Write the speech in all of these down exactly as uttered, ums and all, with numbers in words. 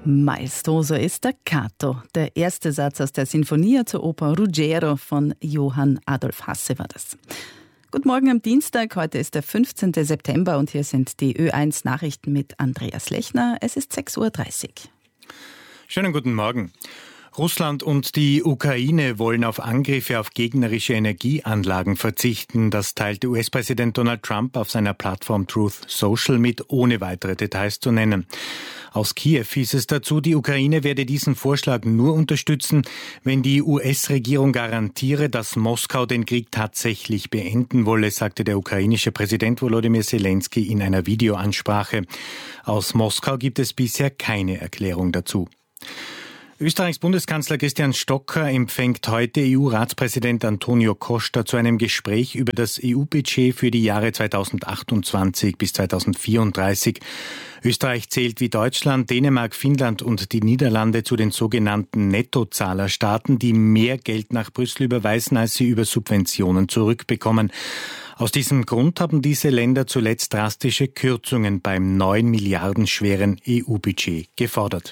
Maestoso ist Staccato. Der erste Satz aus der Sinfonia zur Oper Ruggiero von Johann Adolf Hasse war das. Guten Morgen am Dienstag, heute ist der fünfzehnten September und hier sind die Ö eins Nachrichten mit Andreas Lechner. Es ist sechs Uhr dreißig. Schönen guten Morgen. Russland und die Ukraine wollen auf Angriffe auf gegnerische Energieanlagen verzichten. Das teilte U S-Präsident Donald Trump auf seiner Plattform Truth Social mit, ohne weitere Details zu nennen. Aus Kiew hieß es dazu, die Ukraine werde diesen Vorschlag nur unterstützen, wenn die U S-Regierung garantiere, dass Moskau den Krieg tatsächlich beenden wolle, sagte der ukrainische Präsident Volodymyr Zelensky in einer Videoansprache. Aus Moskau gibt es bisher keine Erklärung dazu. Österreichs Bundeskanzler Christian Stocker empfängt heute E U-Ratspräsident Antonio Costa zu einem Gespräch über das E U-Budget für die Jahre zweitausendachtundzwanzig bis zweitausendvierunddreißig. Österreich zählt wie Deutschland, Dänemark, Finnland und die Niederlande zu den sogenannten Nettozahlerstaaten, die mehr Geld nach Brüssel überweisen, als sie über Subventionen zurückbekommen. Aus diesem Grund haben diese Länder zuletzt drastische Kürzungen beim neun Milliarden schweren E U-Budget gefordert.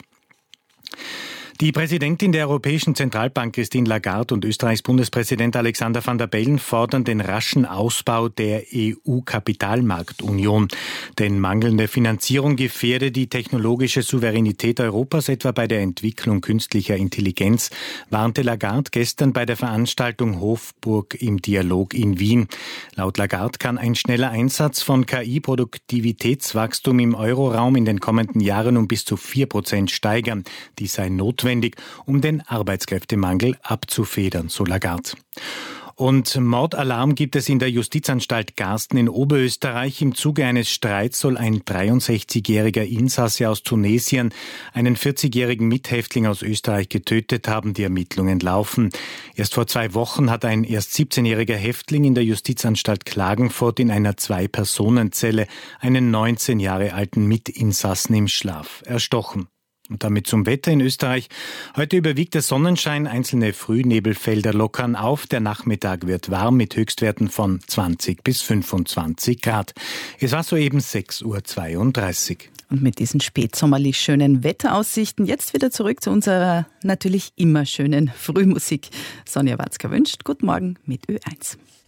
Die Präsidentin der Europäischen Zentralbank Christine Lagarde und Österreichs Bundespräsident Alexander Van der Bellen fordern den raschen Ausbau der E U-Kapitalmarktunion. Denn mangelnde Finanzierung gefährde die technologische Souveränität Europas, etwa bei der Entwicklung künstlicher Intelligenz, warnte Lagarde gestern bei der Veranstaltung Hofburg im Dialog in Wien. Laut Lagarde kann ein schneller Einsatz von K I-Produktivitätswachstum im Euroraum in den kommenden Jahren um bis zu vier Prozent steigern. Dies sei notwendig, um den Arbeitskräftemangel abzufedern, so Lagarde. Und Mordalarm gibt es in der Justizanstalt Garsten in Oberösterreich. Im Zuge eines Streits soll ein dreiundsechzigjähriger Insasse aus Tunesien einen vierzigjährigen Mithäftling aus Österreich getötet haben. Die Ermittlungen laufen. Erst vor zwei Wochen hat ein erst siebzehnjähriger Häftling in der Justizanstalt Klagenfurt in einer Zwei-Personen-Zelle einen neunzehn Jahre alten Mitinsassen im Schlaf erstochen. Und damit zum Wetter in Österreich. Heute überwiegt der Sonnenschein, einzelne Frühnebelfelder lockern auf. Der Nachmittag wird warm mit Höchstwerten von zwanzig bis fünfundzwanzig Grad. Es war soeben sechs Uhr zweiunddreißig. Und mit diesen spätsommerlich schönen Wetteraussichten jetzt wieder zurück zu unserer natürlich immer schönen Frühmusik. Sonja Watzka wünscht Guten Morgen mit Ö eins.